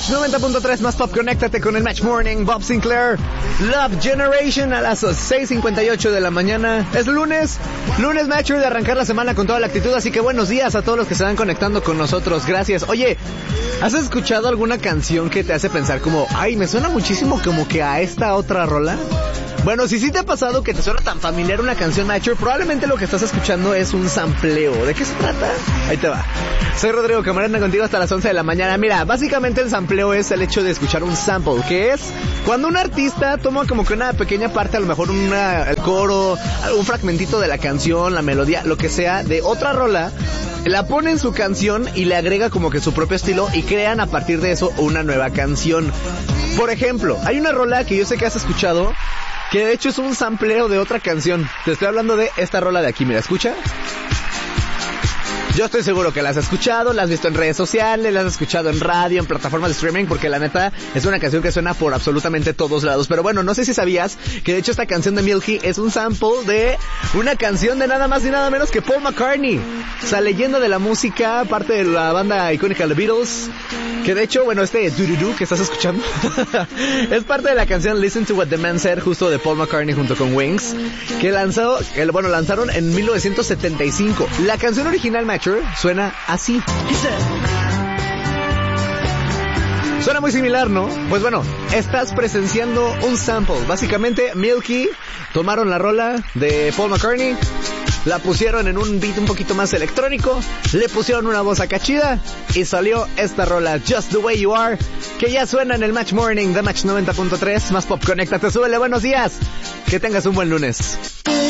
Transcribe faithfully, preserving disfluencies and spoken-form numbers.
Match noventa punto tres más pop, conéctate con el Match Morning. Bob Sinclair, Love Generation a las seis cincuenta y ocho de la mañana. Es lunes, lunes Matcher, de arrancar la semana con toda la actitud, así que buenos días a todos los que se van conectando con nosotros. Gracias. Oye, ¿has escuchado alguna canción que te hace pensar como, ay, me suena muchísimo como que a esta otra rola? Bueno, si sí te ha pasado que te suena tan familiar una canción Matcher, probablemente lo que estás escuchando es un sampleo. ¿De qué se trata? Ahí te va. Soy Rodrigo Camarena, contigo hasta las once de la mañana. Mira, básicamente el sampleo es el hecho de escuchar un sample, que es cuando un artista toma como que una pequeña parte, a lo mejor una, el coro, un fragmentito de la canción, la melodía, lo que sea, de otra rola, la pone en su canción y le agrega como que su propio estilo y crean a partir de eso una nueva canción. Por ejemplo, hay una rola que yo sé que has escuchado, que de hecho es un sampleo de otra canción. Te estoy hablando de esta rola de aquí, mira, escucha. Yo estoy seguro que la has escuchado, la has visto en redes sociales, la has escuchado en radio, en plataformas de streaming, porque la neta es una canción que suena por absolutamente todos lados. Pero bueno, no sé si sabías que de hecho esta canción de Milky es un sample de una canción de nada más y nada menos que Paul McCartney. O sea, leyenda de la música, parte de la banda icónica The Beatles, que de hecho, bueno, este du-du-du que estás escuchando es parte de la canción Listen to What the Man Said, justo de Paul McCartney junto con Wings, que lanzó, que, bueno, lanzaron en mil novecientos setenta y cinco. La canción original, Matcher, suena así. Suena muy similar, ¿no? Pues bueno, estás presenciando un sample. Básicamente, Milky tomaron la rola de Paul McCartney, la pusieron en un beat un poquito más electrónico, le pusieron una voz acá chida y salió esta rola, Just the Way You Are, que ya suena en el Match Morning de Match noventa punto tres. Más pop, conéctate, súbele, buenos días. Que tengas un buen lunes.